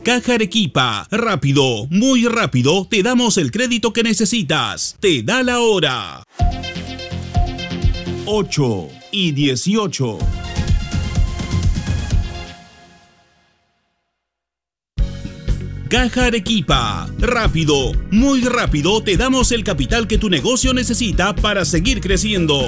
Caja Arequipa. Rápido, muy rápido, te damos el crédito que necesitas. Te da la hora. 8:18. Caja Arequipa. Rápido, muy rápido, te damos el capital que tu negocio necesita para seguir creciendo.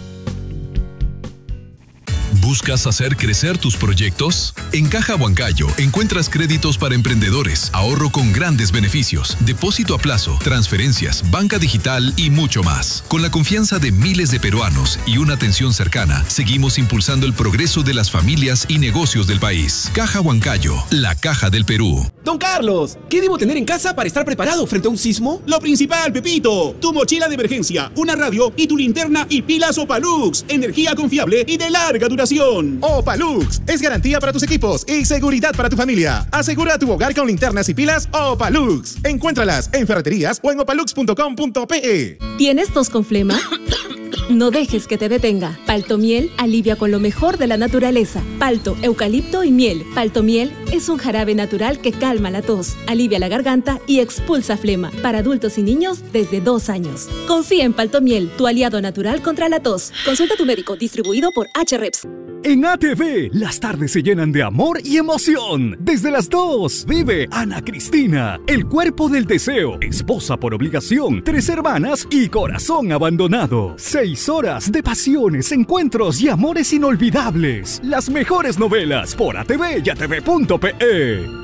¿Buscas hacer crecer tus proyectos? En Caja Huancayo encuentras créditos para emprendedores, ahorro con grandes beneficios, depósito a plazo, transferencias, banca digital y mucho más. Con la confianza de miles de peruanos y una atención cercana, seguimos impulsando el progreso de las familias y negocios del país. Caja Huancayo, la caja del Perú. Don Carlos, ¿qué debo tener en casa para estar preparado frente a un sismo? Lo principal, Pepito, tu mochila de emergencia, una radio y tu linterna y pilas Opalux, energía confiable y de larga duración. Opalux es garantía para tus equipos y seguridad para tu familia. Asegura tu hogar con linternas y pilas Opalux. Encuéntralas en ferreterías o en opalux.com.pe. ¿Tienes tos con flema? No dejes que te detenga. Paltomiel alivia con lo mejor de la naturaleza. Palto, eucalipto y miel. Paltomiel es un jarabe natural que calma la tos, alivia la garganta y expulsa flema. Para adultos y niños desde 2 años. Confía en Paltomiel, tu aliado natural contra la tos. Consulta a tu médico, distribuido por HREPS. En ATV, las tardes se llenan de amor y emoción. Desde las 2, vive Ana Cristina, el cuerpo del deseo, esposa por obligación, 3 hermanas y corazón abandonado. 6 horas de pasiones, encuentros y amores inolvidables. Las mejores novelas por ATV y ATV.pe.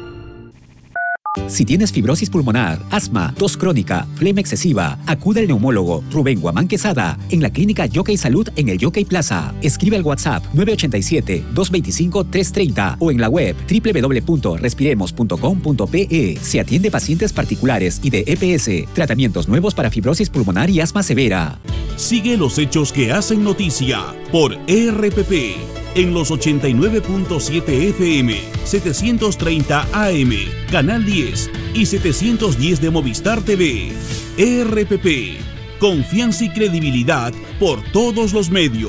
Si tienes fibrosis pulmonar, asma, tos crónica, flema excesiva, acude al neumólogo Rubén Guamán Quesada en la clínica Jockey Salud en el Jockey Plaza. Escribe al WhatsApp 987-225-330 o en la web www.respiremos.com.pe. Se atiende pacientes particulares y de EPS. Tratamientos nuevos para fibrosis pulmonar y asma severa. Sigue los hechos que hacen noticia por RPP. En los 89.7 FM, 730 AM, Canal 10 y 710 de Movistar TV. RPP, confianza y credibilidad por todos los medios.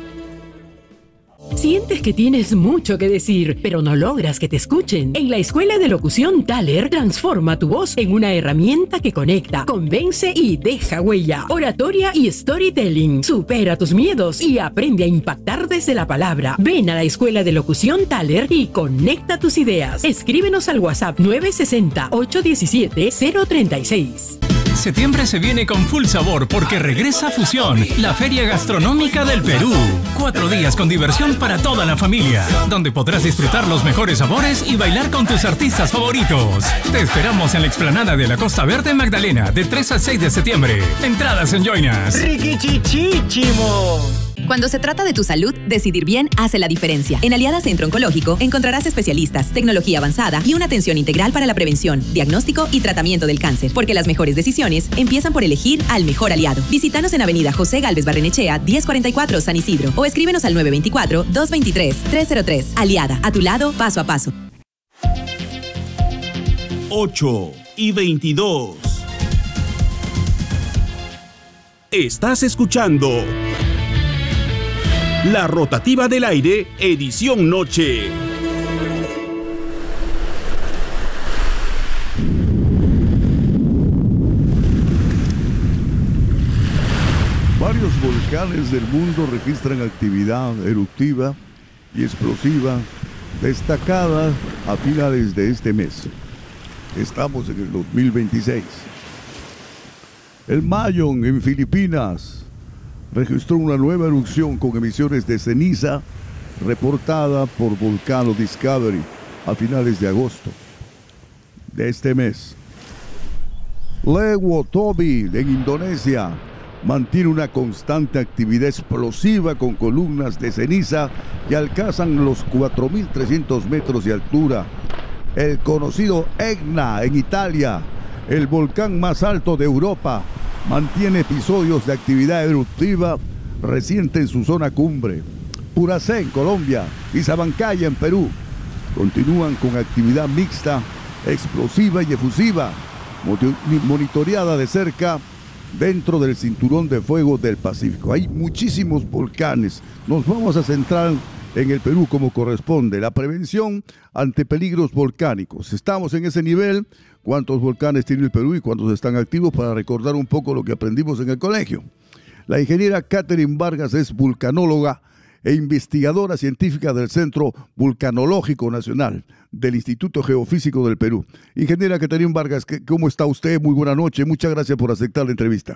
¿Sientes que tienes mucho que decir, pero no logras que te escuchen? En la Escuela de Locución Thaler, transforma tu voz en una herramienta que conecta, convence y deja huella. Oratoria y storytelling. Supera tus miedos y aprende a impactar desde la palabra. Ven a la Escuela de Locución Thaler y conecta tus ideas. Escríbenos al WhatsApp 960-817-036. Septiembre se viene con full sabor porque regresa Fusión, la feria gastronómica del Perú. 4 días con diversión para toda la familia, donde podrás disfrutar los mejores sabores y bailar con tus artistas favoritos. Te esperamos en la explanada de la Costa Verde Magdalena, de 3 al 6 de septiembre. Entradas en Joinas. ¡Riquichichichimo! Cuando se trata de tu salud, decidir bien hace la diferencia. En Aliada Centro Oncológico encontrarás especialistas, tecnología avanzada y una atención integral para la prevención, diagnóstico y tratamiento del cáncer. Porque las mejores decisiones empiezan por elegir al mejor aliado. Visítanos en Avenida José Gálvez Barrenechea, 1044 San Isidro. O escríbenos al 924-223-303. Aliada, a tu lado, paso a paso. 8:22. Estás escuchando La Rotativa del Aire, edición noche. Varios volcanes del mundo registran actividad eruptiva y explosiva destacada a finales de este mes. Estamos en el 2026. El Mayon en Filipinas registró una nueva erupción con emisiones de ceniza reportada por Volcano Discovery a finales de agosto de este mes. Lewotobi en Indonesia mantiene una constante actividad explosiva con columnas de ceniza que alcanzan los 4.300 metros de altura. El conocido Etna en Italia, el volcán más alto de Europa, mantiene episodios de actividad eruptiva reciente en su zona cumbre. Puracé en Colombia y Sabancaya en Perú continúan con actividad mixta, explosiva y efusiva, monitoreada de cerca dentro del cinturón de fuego del Pacífico. Hay muchísimos volcanes. Nos vamos a centrar en el Perú como corresponde, la prevención ante peligros volcánicos. Estamos en ese nivel. ¿Cuántos volcanes tiene el Perú y cuántos están activos? Para recordar un poco lo que aprendimos en el colegio. La ingeniera Catherine Vargas es vulcanóloga e investigadora científica del Centro Vulcanológico Nacional del Instituto Geofísico del Perú. Ingeniera Catherine Vargas, ¿cómo está usted? Muy buena noche. Muchas gracias por aceptar la entrevista.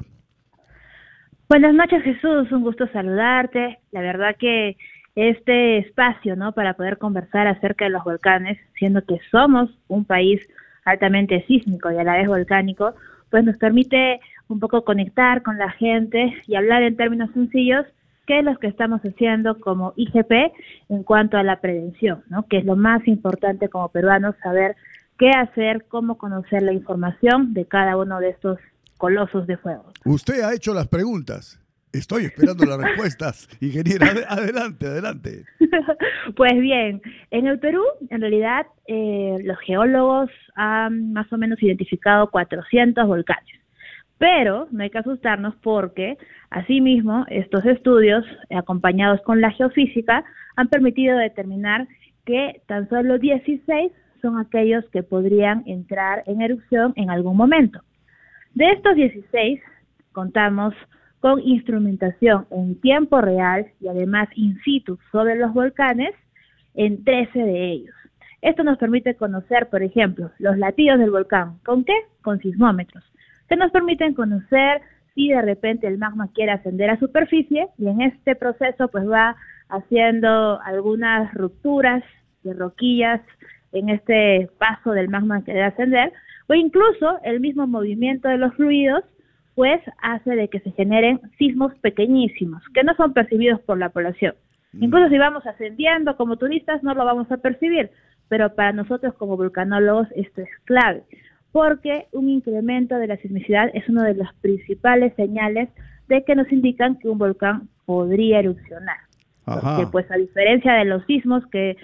Buenas noches, Jesús. Un gusto saludarte. La verdad que este espacio, ¿no?, para poder conversar acerca de los volcanes, siendo que somos un país altamente sísmico y a la vez volcánico, pues nos permite un poco conectar con la gente y hablar en términos sencillos qué es lo que estamos haciendo como IGP en cuanto a la prevención, ¿no?, que es lo más importante como peruanos, saber qué hacer, cómo conocer la información de cada uno de estos colosos de fuego. Usted ha hecho las preguntas. Estoy esperando las respuestas. Ingeniera, adelante. Pues bien, en el Perú, en realidad, los geólogos han más o menos identificado 400 volcanes. Pero no hay que asustarnos porque, asimismo, estos estudios, acompañados con la geofísica, han permitido determinar que tan solo 16 son aquellos que podrían entrar en erupción en algún momento. De estos 16, contamos con instrumentación en tiempo real y además in situ sobre los volcanes en 13 de ellos. Esto nos permite conocer, por ejemplo, los latidos del volcán. ¿Con qué? Con sismómetros, que nos permiten conocer si de repente el magma quiere ascender a superficie, y en este proceso pues va haciendo algunas rupturas de roquillas en este paso del magma que debe ascender, o incluso el mismo movimiento de los fluidos pues hace de que se generen sismos pequeñísimos, que no son percibidos por la población. Incluso si vamos ascendiendo como turistas no lo vamos a percibir, pero para nosotros como vulcanólogos esto es clave, porque un incremento de la sismicidad es una de las principales señales de que nos indican que un volcán podría erupcionar. Porque, pues, a diferencia de los sismos que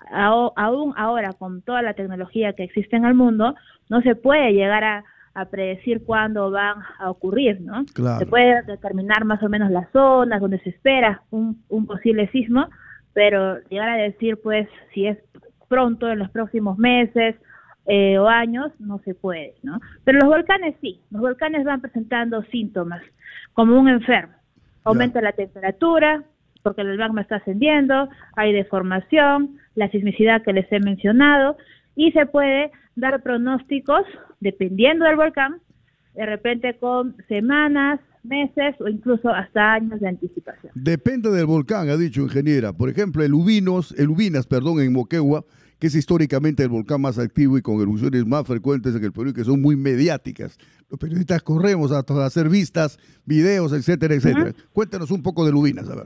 aún ahora con toda la tecnología que existe en el mundo, no se puede llegar a predecir cuándo van a ocurrir, ¿no? Claro. Se puede determinar más o menos las zonas donde se espera un posible sismo, pero llegar a decir, pues, si es pronto, en los próximos meses o años, no se puede, ¿no? Pero los volcanes sí, los volcanes van presentando síntomas, como un enfermo. Aumenta la temperatura, porque el magma está ascendiendo, hay deformación, la sismicidad que les he mencionado, y se puede dar pronósticos, dependiendo del volcán, de repente con semanas, meses o incluso hasta años de anticipación. Depende del volcán, ha dicho ingeniera. Por ejemplo, el Ubinas, en Moquegua, que es históricamente el volcán más activo y con erupciones más frecuentes en el Perú y que son muy mediáticas. Los periodistas corremos a hacer vistas, videos, etcétera, etcétera. Cuéntanos un poco del Ubinas, a ver.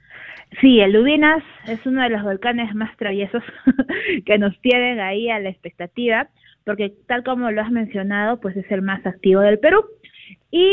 Sí, el Ubinas es uno de los volcanes más traviesos que nos tienen ahí a la expectativa, porque tal como lo has mencionado, pues es el más activo del Perú. Y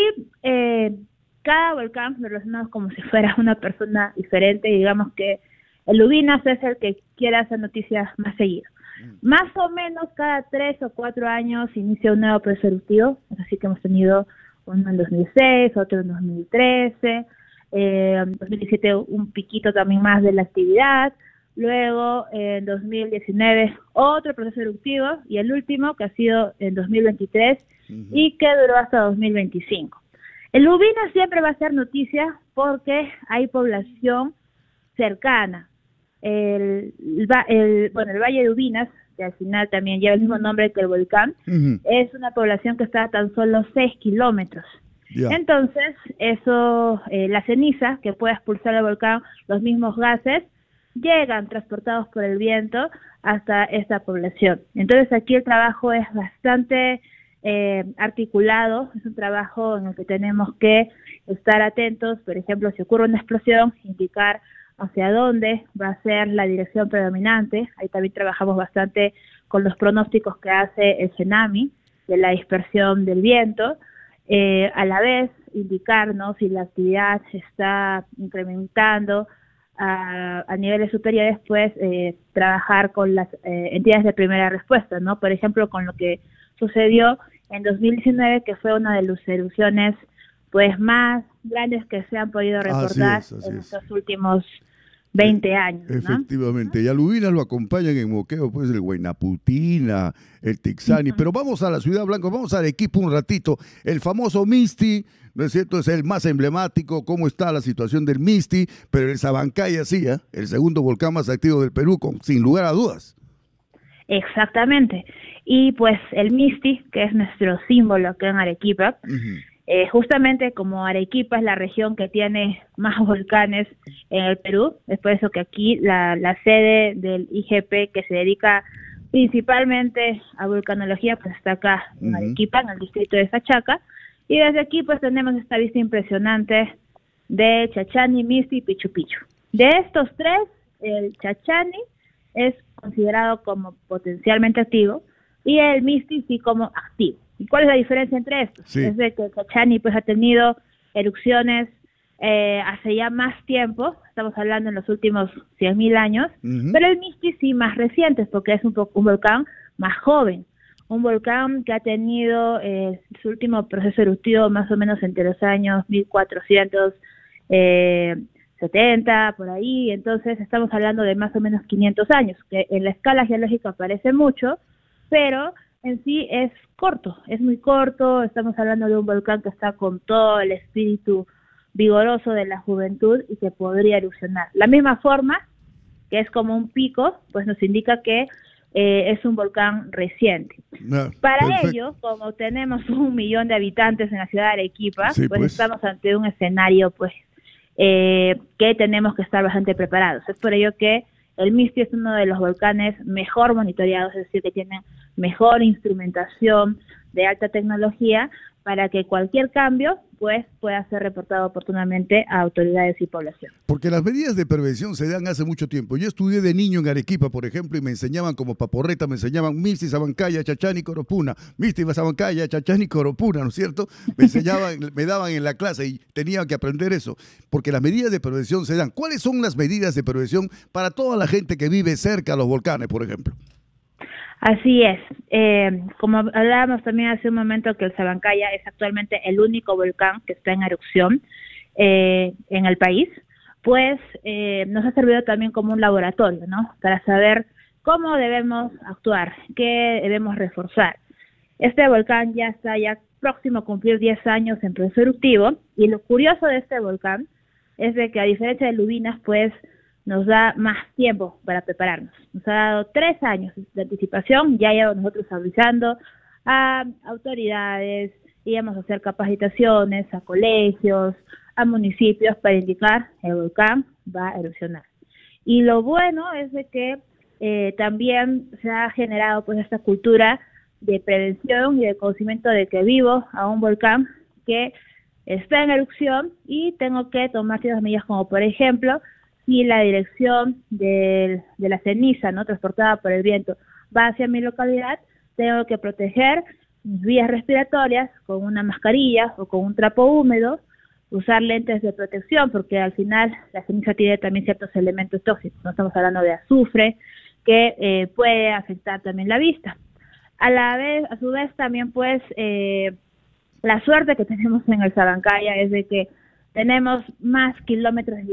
cada volcán lo relacionamos como si fuera una persona diferente, digamos que el Ubinas es el que quiere hacer noticias más seguido. Más o menos cada 3 o 4 años inicia un nuevo proceso eruptivo, así que hemos tenido uno en 2006, otro en 2013, en 2017 un piquito también más de la actividad, luego en 2019 otro proceso eruptivo y el último que ha sido en 2023 y que duró hasta 2025. El Ubinas siempre va a ser noticia porque hay población cercana. El Valle de Ubinas, que al final también lleva el mismo nombre que el volcán, es una población que está a tan solo 6 kilómetros. Entonces, eso, la ceniza que puede expulsar el volcán, los mismos gases, llegan transportados por el viento hasta esta población. Entonces, aquí el trabajo es bastante articulado, es un trabajo en el que tenemos que estar atentos. Por ejemplo, si ocurre una explosión, indicar hacia dónde va a ser la dirección predominante. Ahí también trabajamos bastante con los pronósticos que hace el CENAMI de la dispersión del viento. A la vez indicar, ¿no?, si la actividad se está incrementando a niveles superiores, pues trabajar con las entidades de primera respuesta, ¿no? Por ejemplo, con lo que sucedió en 2019, que fue una de las erupciones pues más grandes que se han podido reportar en estos últimos 20 años, ¿no? Efectivamente, y a Lubina lo acompañan en moqueo, pues el Huaynaputina, el Tixani, pero vamos a la Ciudad Blanca, vamos a Arequipa un ratito, el famoso Misti, ¿no es cierto? Es el más emblemático, cómo está la situación del Misti, pero el Sabancaya sí, el segundo volcán más activo del Perú, sin lugar a dudas. Exactamente, y pues el Misti, que es nuestro símbolo acá en Arequipa, justamente como Arequipa es la región que tiene más volcanes en el Perú, es por eso que aquí la sede del IGP, que se dedica principalmente a vulcanología, pues está acá en Arequipa, en el distrito de Sachaca, y desde aquí pues tenemos esta vista impresionante de Chachani, Misti y Pichu Picchu. De estos tres, el Chachani es considerado como potencialmente activo y el Misti sí como activo. ¿Y cuál es la diferencia entre estos? Sí. Es de que el Chachani pues ha tenido erupciones hace ya más tiempo, estamos hablando en los últimos 100.000 años, pero el Misti sí más recientes, porque es un volcán más joven, un volcán que ha tenido su último proceso eruptivo más o menos entre los años 1470, por ahí, entonces estamos hablando de más o menos 500 años, que en la escala geológica parece mucho, pero en sí es corto, es muy corto, estamos hablando de un volcán que está con todo el espíritu vigoroso de la juventud y que podría erupcionar. La misma forma, que es como un pico, pues nos indica que es un volcán reciente. Para perfecto. Ello, como tenemos 1 millón de habitantes en la ciudad de Arequipa, sí, pues estamos ante un escenario pues que tenemos que estar bastante preparados. Es por ello que el Misti es uno de los volcanes mejor monitoreados, es decir, que tienen mejor instrumentación de alta tecnología para que cualquier cambio pues pueda ser reportado oportunamente a autoridades y población. Porque las medidas de prevención se dan hace mucho tiempo. Yo estudié de niño en Arequipa, por ejemplo, y me enseñaban como paporreta, me enseñaban Misti, Sabancaya, Chachani, Coropuna, Misti, Sabancaya, Chachani, Coropuna, ¿no es cierto? Me enseñaban, me daban en la clase y tenía que aprender eso, porque las medidas de prevención se dan. ¿Cuáles son las medidas de prevención para toda la gente que vive cerca a los volcanes, por ejemplo? Así es, como hablábamos también hace un momento que el Sabancaya es actualmente el único volcán que está en erupción en el país, pues nos ha servido también como un laboratorio, ¿no? Para saber cómo debemos actuar, qué debemos reforzar. Este volcán ya está próximo a cumplir 10 años en proceso eruptivo, y lo curioso de este volcán es de que a diferencia de Lubinas, pues nos da más tiempo para prepararnos. Nos ha dado 3 años de anticipación, ya llevamos nosotros avisando a autoridades, íbamos a hacer capacitaciones a colegios, a municipios para indicar el volcán va a erupcionar. Y lo bueno es de que también se ha generado pues esta cultura de prevención y de conocimiento de que vivo a un volcán que está en erupción y tengo que tomar ciertas medidas, como por ejemplo, si la dirección de la ceniza, ¿no?, transportada por el viento va hacia mi localidad, tengo que proteger mis vías respiratorias con una mascarilla o con un trapo húmedo, usar lentes de protección, porque al final la ceniza tiene también ciertos elementos tóxicos, no estamos hablando de azufre, que puede afectar también la vista. A su vez también pues la suerte que tenemos en el Sabancaya es de que tenemos más kilómetros de